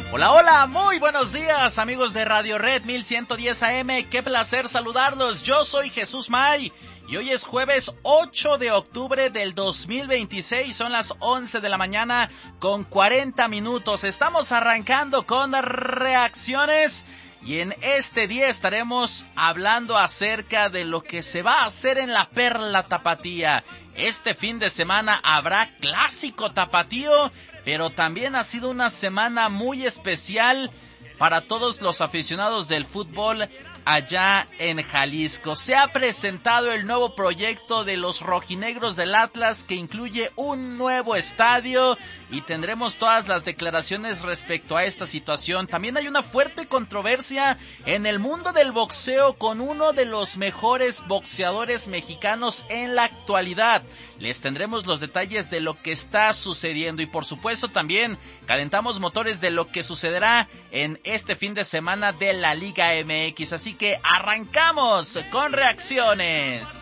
Hola, hola, muy buenos días amigos de Radio Red 1110 AM, qué placer saludarlos, yo soy Jesús May y hoy es jueves 8 de octubre del 2026, son las 11 de la mañana con 40 minutos, estamos arrancando con reacciones y en este día estaremos hablando acerca de lo que se va a hacer en la Perla Tapatía. Este fin de semana habrá clásico tapatío, pero también ha sido una semana muy especial para todos los aficionados del fútbol allá en Jalisco. Se ha presentado el nuevo proyecto de los rojinegros del Atlas que incluye un nuevo estadio y tendremos todas las declaraciones respecto a esta situación. También hay una fuerte controversia en el mundo del boxeo con uno de los mejores boxeadores mexicanos en la actualidad. Les tendremos los detalles de lo que está sucediendo y por supuesto también calentamos motores de lo que sucederá en este fin de semana de la Liga MX. Así que arrancamos con reacciones.